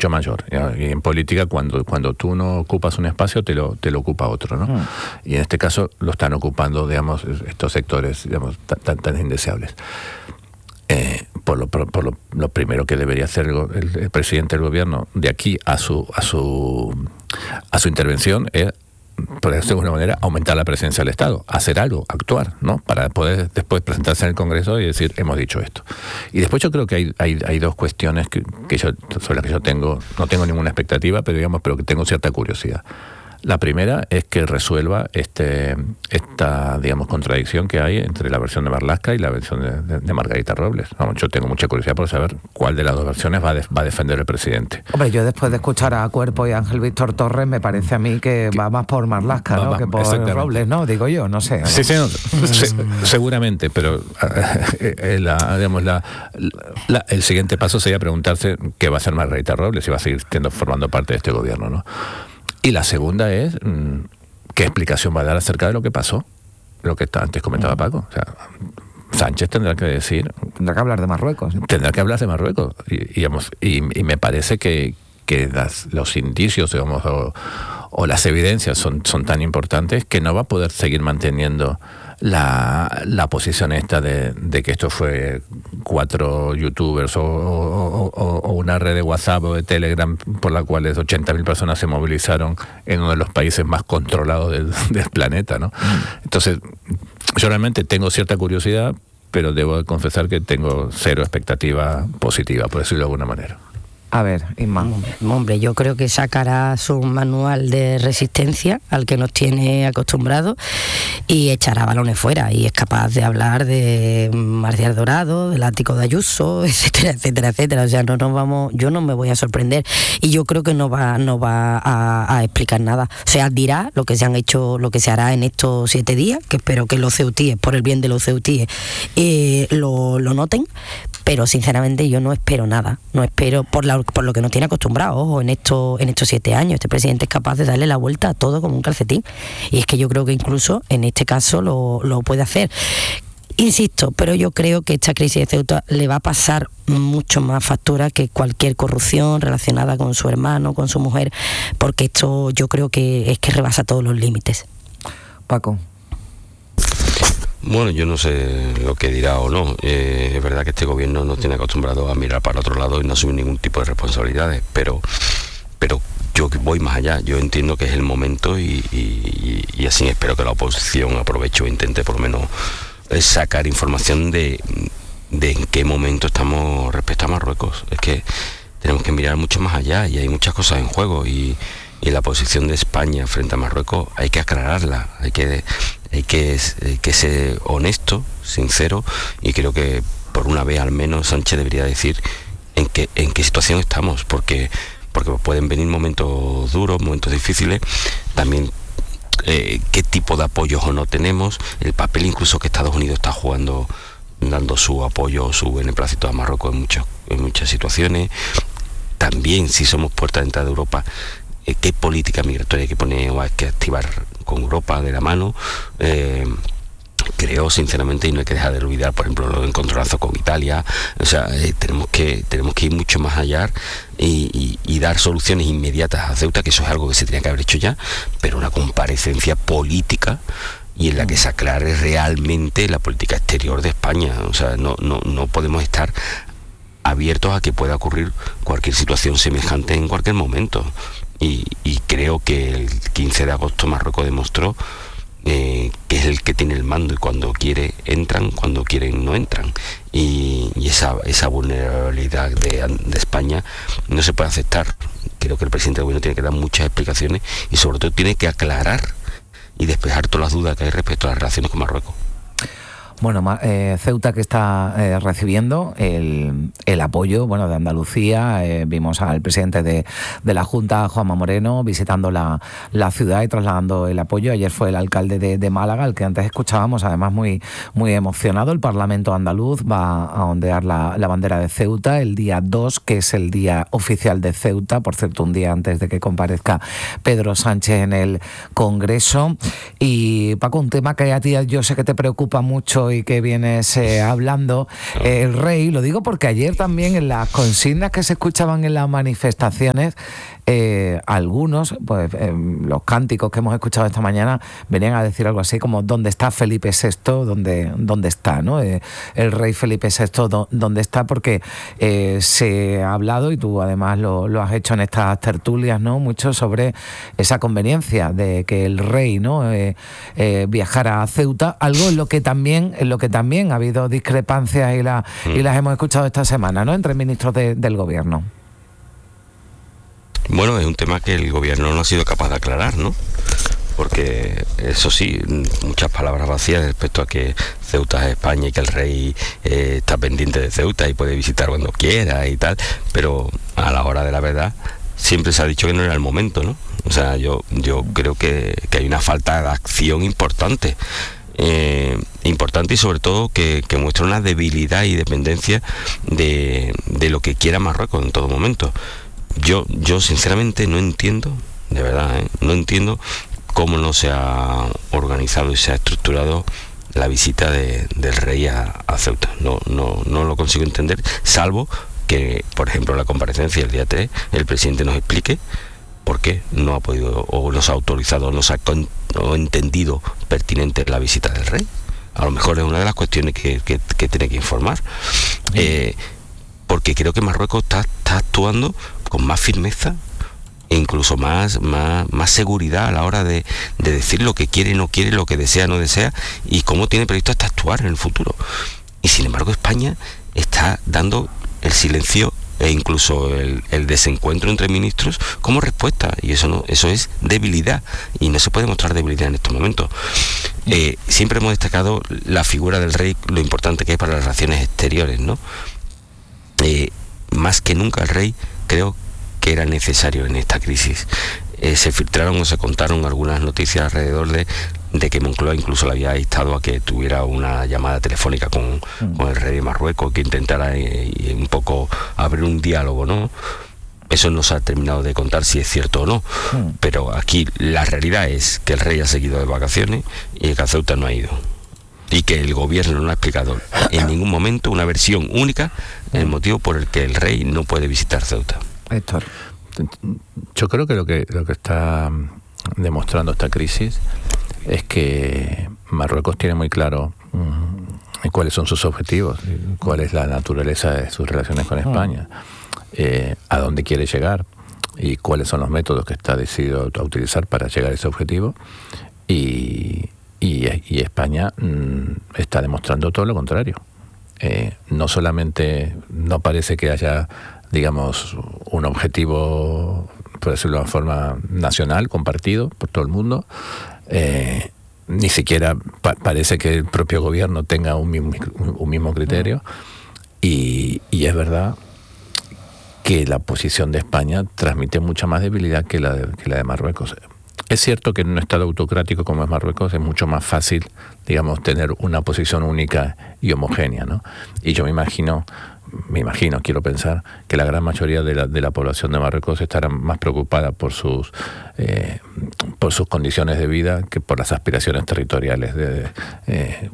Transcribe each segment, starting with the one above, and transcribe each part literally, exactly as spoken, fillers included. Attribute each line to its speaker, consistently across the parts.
Speaker 1: mucho mayor. Y en política, cuando, cuando tú no ocupas un espacio, te lo, te lo ocupa otro, ¿no? Mm. Y en este caso lo están ocupando, digamos, estos sectores, digamos, tan, tan indeseables. Eh, por lo, por, por lo, lo primero que debería hacer el, el, el presidente del gobierno de aquí a su a su a su intervención es, por decirlo de alguna manera, aumentar la presencia del Estado, hacer algo, actuar, ¿no? Para poder después presentarse en el Congreso y decir, hemos dicho esto. Y después yo creo que hay, hay, hay dos cuestiones que, que yo, sobre las que yo tengo, no tengo ninguna expectativa, pero digamos, pero que tengo cierta curiosidad. La primera es que resuelva este esta, digamos, contradicción que hay entre la versión de Marlaska y la versión de, de, de Margarita Robles. Vamos, yo tengo mucha curiosidad por saber cuál de las dos versiones va a, de, va a defender el presidente.
Speaker 2: Hombre, yo después de escuchar a Cuerpo y a Ángel Víctor Torres, me parece a mí que va más por Marlaska, ¿no? Va, que por Robles, ¿no? Digo yo, no sé. ¿no?
Speaker 1: Sí, sí, no, se, seguramente, pero eh, la, digamos, la, la, el siguiente paso sería preguntarse qué va a hacer Margarita Robles, si va a seguir siendo, formando parte de este gobierno, ¿no? Y la segunda es, ¿qué explicación va a dar acerca de lo que pasó? Lo que antes comentaba Paco. O sea, Sánchez tendrá que decir...
Speaker 2: Tendrá que hablar de Marruecos.
Speaker 1: Tendrá que hablar de Marruecos. Y, y, digamos, y, y me parece que, que las, los indicios, digamos, o, o las evidencias son, son tan importantes que no va a poder seguir manteniendo la, la posición esta de, de que esto fue cuatro youtubers o, o, o, o una red de WhatsApp o de Telegram por la cual ochenta mil personas se movilizaron en uno de los países más controlados del, del planeta, ¿no? Entonces, yo realmente tengo cierta curiosidad, pero debo confesar que tengo cero expectativa positiva, por decirlo de alguna manera.
Speaker 2: A ver, Inma.
Speaker 3: Hombre, yo creo que sacará su manual de resistencia al que nos tiene acostumbrados y echará balones fuera, y es capaz de hablar de Marcial Dorado, del ático de Ayuso, etcétera, etcétera, etcétera. O sea, no nos vamos, yo no me voy a sorprender, y yo creo que no va, no va a, a explicar nada. O sea, dirá lo que se han hecho, lo que se hará en estos siete días, que espero que los ceutíes, por el bien de los ceutíes, eh, lo, lo noten. Pero sinceramente yo no espero nada, no espero por, la, por lo que nos tiene acostumbrado. Ojo, en estos en estos siete años este presidente es capaz de darle la vuelta a todo como un calcetín, y es que yo creo que incluso en este caso lo, lo puede hacer. Insisto, pero yo creo que esta crisis de Ceuta le va a pasar mucho más factura que cualquier corrupción relacionada con su hermano, con su mujer, porque esto yo creo que es que rebasa todos los límites.
Speaker 2: Paco.
Speaker 4: Bueno, yo no sé lo que dirá o no. Eh, es verdad que este gobierno nos tiene acostumbrado a mirar para otro lado y no asumir ningún tipo de responsabilidades, pero pero yo voy más allá. Yo entiendo que es el momento y, y, y así espero que la oposición aproveche o intente por lo menos sacar información de, de en qué momento estamos respecto a Marruecos. Es que tenemos que mirar mucho más allá y hay muchas cosas en juego, y, y la posición de España frente a Marruecos hay que aclararla, hay que... Hay que, hay que ser honesto, sincero, y creo que por una vez al menos Sánchez debería decir en qué, en qué situación estamos, porque, porque pueden venir momentos duros, momentos difíciles, también eh, qué tipo de apoyos o no tenemos, el papel incluso que Estados Unidos está jugando, dando su apoyo, su beneplácito a Marruecos en, muchos, en muchas situaciones. También, si somos puerta de entrada de Europa, eh, qué política migratoria hay que poner o hay que activar con Europa de la mano. Eh, creo sinceramente, y no hay que dejar de olvidar, por ejemplo, los encontronazos con Italia. O sea, eh, tenemos que tenemos que ir mucho más allá y, y, y dar soluciones inmediatas a Ceuta, que eso es algo que se tenía que haber hecho ya, pero una comparecencia política y en la que se aclare realmente la política exterior de España. O sea, no no no podemos estar abiertos a que pueda ocurrir cualquier situación semejante en cualquier momento. Y, y creo que el quince de agosto Marruecos demostró eh, que es el que tiene el mando, y cuando quiere entran, cuando quieren no entran, y, y esa, esa vulnerabilidad de, de España no se puede aceptar. Creo que el presidente del gobierno tiene que dar muchas explicaciones y sobre todo tiene que aclarar y despejar todas las dudas que hay respecto a las relaciones con Marruecos.
Speaker 2: Bueno, eh, Ceuta, que está eh, recibiendo el, el apoyo, bueno, de Andalucía. Eh, vimos al presidente de, de la Junta, Juanma Moreno, visitando la, la ciudad y trasladando el apoyo. Ayer fue el alcalde de, de Málaga, el que antes escuchábamos, además muy, muy emocionado. El Parlamento andaluz va a ondear la, la bandera de Ceuta el día dos, que es el día oficial de Ceuta, por cierto, un día antes de que comparezca Pedro Sánchez en el Congreso. Y Paco, un tema que a ti yo sé que te preocupa mucho y que vienes eh, hablando, eh, el rey, lo digo porque ayer también en las consignas que se escuchaban en las manifestaciones, eh, algunos, pues eh, los cánticos que hemos escuchado esta mañana venían a decir algo así como ¿dónde está Felipe sexto? ¿Dónde, dónde está? ¿no? Eh, el rey Felipe sexto, ¿dónde está? Porque eh, se ha hablado, y tú además lo, lo has hecho en estas tertulias, ¿no? Mucho sobre esa conveniencia de que el rey, ¿no? eh, eh, viajara a Ceuta, algo en lo que también, en lo que también ha habido discrepancias y, la, mm. y las hemos escuchado esta semana, ¿no? Entre ministros de, del gobierno.
Speaker 4: Bueno, es un tema que el gobierno no ha sido capaz de aclarar, ¿no? Porque eso sí, muchas palabras vacías respecto a que Ceuta es España y que el rey eh, está pendiente de Ceuta y puede visitar cuando quiera y tal, pero a la hora de la verdad siempre se ha dicho que no era el momento, ¿no? O sea, yo, yo creo que, que hay una falta de acción importante. Eh, importante y sobre todo que, que muestra una debilidad y dependencia de, de lo que quiera Marruecos en todo momento. Yo, yo sinceramente no entiendo, de verdad, ¿eh? no entiendo cómo no se ha organizado y se ha estructurado la visita de, del rey a, a Ceuta. No, no, no lo consigo entender, salvo que, por ejemplo, en la comparecencia el día tres, el presidente nos explique por qué no ha podido, o no se ha autorizado, o no se ha con, o entendido pertinente la visita del rey. A lo mejor es una de las cuestiones que, que, que tiene que informar. Eh, porque creo que Marruecos está, está actuando con más firmeza e incluso más, más, más seguridad a la hora de, de decir lo que quiere y no quiere, lo que desea no desea, y cómo tiene previsto hasta actuar en el futuro. Y sin embargo España está dando el silencio e incluso el, el desencuentro entre ministros como respuesta, y eso no, eso es debilidad, y no se puede mostrar debilidad en estos momentos. Eh, siempre hemos destacado la figura del rey, lo importante que es para las relaciones exteriores, ¿no? Eh, más que nunca el rey creo que era necesario en esta crisis. Eh, se filtraron o se contaron algunas noticias alrededor de, de que Moncloa incluso le había instado a que tuviera una llamada telefónica con, mm. con el rey de Marruecos, que intentara eh, un poco abrir un diálogo, ¿no? Eso no se ha terminado de contar si es cierto o no, mm. pero aquí la realidad es que el rey ha seguido de vacaciones y que a Ceuta no ha ido. Y que el gobierno no ha explicado en ningún momento una versión única el motivo por el que el rey no puede visitar Ceuta.
Speaker 2: Héctor.
Speaker 1: Yo creo que lo que lo que está demostrando esta crisis es que Marruecos tiene muy claro mmm, cuáles son sus objetivos, cuál es la naturaleza de sus relaciones con España, eh, a dónde quiere llegar y cuáles son los métodos que está decidido a utilizar para llegar a ese objetivo. Y Y, y España mmm, está demostrando todo lo contrario. Eh, no solamente no parece que haya, digamos, un objetivo, por decirlo de una forma nacional, compartido por todo el mundo, eh, ni siquiera pa- parece que el propio gobierno tenga un mismo, un mismo criterio, y, y es verdad que la posición de España transmite mucha más debilidad que la de, que la de Marruecos. Es cierto que en un estado autocrático como es Marruecos es mucho más fácil, digamos, tener una posición única y homogénea, ¿no? Y yo me imagino, me imagino, quiero pensar, que la gran mayoría de la, de la población de Marruecos estará más preocupada por sus, eh, por sus condiciones de vida que por las aspiraciones territoriales de, eh,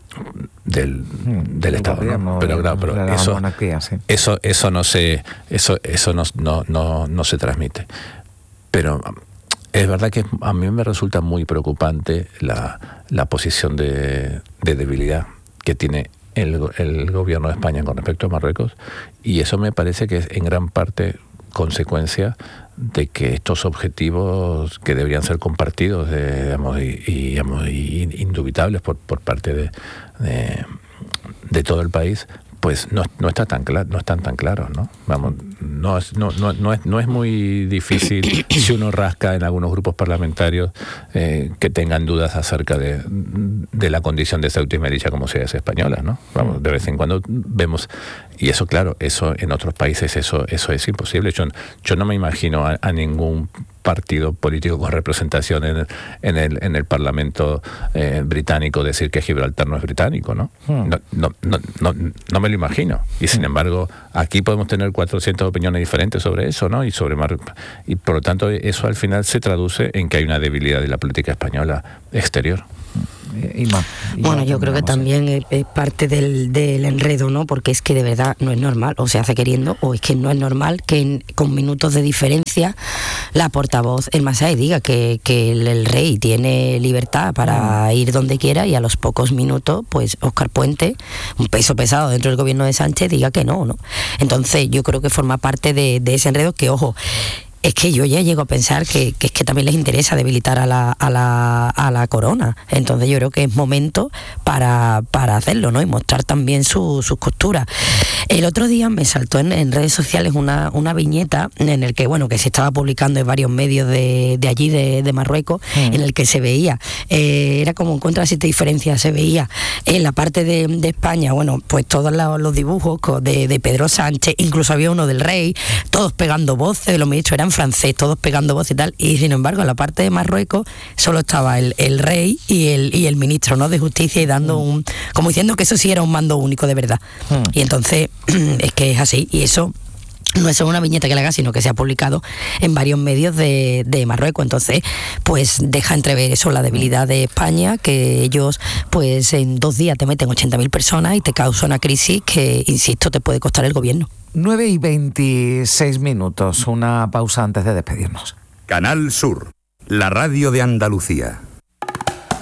Speaker 1: del, del Estado, ¿no? Pero claro, pero eso, sí. eso, eso no se, eso, eso no, no, no, no se transmite. Pero es verdad que a mí me resulta muy preocupante la, la posición de, de debilidad que tiene el, el gobierno de España con respecto a Marruecos, y eso me parece que es en gran parte consecuencia de que estos objetivos que deberían ser compartidos de, digamos, y, y, digamos, y indubitables por, por parte de, de, de todo el país, pues no, no está tan claro, no están tan claros, ¿no? Vamos, no es, no, no, no es, no es muy difícil si uno rasca en algunos grupos parlamentarios eh, que tengan dudas acerca de, de la condición de Ceuta y Melilla como ciudades españolas, ¿no? Vamos, de vez en cuando vemos, y eso claro, eso en otros países eso, eso es imposible. Yo, yo no me imagino a, a ningún partido político con representación en el, en el, en el Parlamento eh, británico decir que Gibraltar no es británico, ¿no? Hmm. No, no, no, no, no me lo imagino. Y sin embargo, aquí podemos tener cuatrocientas opiniones diferentes sobre eso, ¿no? Y sobre Mar- y por lo tanto eso al final se traduce en que hay una debilidad de la política española exterior.
Speaker 2: eh, Inma.
Speaker 3: Bueno, yo creo que también es, es parte del, del enredo, ¿no? Porque es que de verdad no es normal, o se hace queriendo, o es que no es normal que en, con minutos de diferencia la portavoz, el Masai, diga que, que el, el rey tiene libertad para ir donde quiera, y a los pocos minutos, pues Óscar Puente, un peso pesado dentro del gobierno de Sánchez, diga que no, ¿no? Entonces yo creo que forma parte de, de ese enredo que, ojo, es que yo ya llego a pensar que, que es que también les interesa debilitar a la, a la, a la corona. Entonces yo creo que es momento para, para hacerlo, ¿no? Y mostrar también su, sus costuras. El otro día me saltó en, en redes sociales una, una viñeta en el que, bueno, que se estaba publicando en varios medios de, de allí, de, de Marruecos, mm. en el que se veía, eh, era como en contra de siete diferencias, se veía en la parte de, de España, bueno, pues todos los, los dibujos de, de Pedro Sánchez, incluso había uno del rey, todos pegando voces, los ministros eran francés, todos pegando voz y tal, y sin embargo en la parte de Marruecos solo estaba el, el rey y el, y el ministro, ¿no?, de Justicia, y dando mm. un, como diciendo que eso sí era un mando único de verdad. Mm. Y entonces es que es así, y eso no es solo una viñeta que le haga, sino que se ha publicado en varios medios de, de Marruecos. Entonces, pues deja entrever eso, la debilidad de España, que ellos, pues en dos días te meten ochenta mil personas y te causa una crisis que, insisto, te puede costar el gobierno.
Speaker 2: nueve y veintiséis minutos, una pausa antes de despedirnos.
Speaker 5: Canal Sur, la radio de Andalucía.